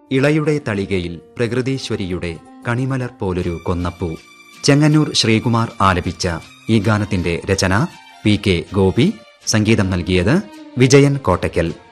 ഇളയുടെ തളികയിൽ പ്രകൃതീശ്വരിയുടെ കണിമലർ പോലൊരു കൊന്നപ്പൂ. ചെങ്ങന്നൂർ ശ്രീകുമാർ ആലപിച്ച ഈ ഗാനത്തിന്റെ രചന പി കെ ഗോപി, സംഗീതം നൽകിയത് വിജയൻ കോട്ടയ്ക്കൽ.